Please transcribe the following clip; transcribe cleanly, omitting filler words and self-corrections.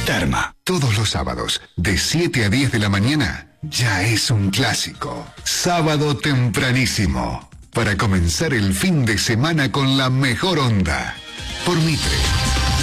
Terma. Todos los sábados, de 7 a 10 de la mañana, ya es un clásico. Sábado tempranísimo. Para comenzar el fin de semana con la mejor onda. Por Mitre.